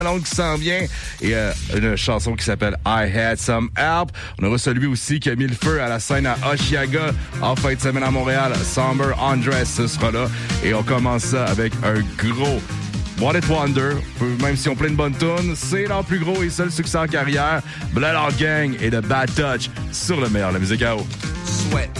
L'autre qui s'en vient et une chanson qui s'appelle I Had Some Help. On aura celui aussi qui a mis le feu à la scène à Oshiaga en fin de semaine à Montréal. Somber Andress, ce sera là. Et on commence ça avec un gros One It Wonder. Même si on plein de bonnes tunes, c'est leur plus gros et seul succès en carrière. Bloodhound Gang et The Bad Touch sur le meilleur de la musique à eau.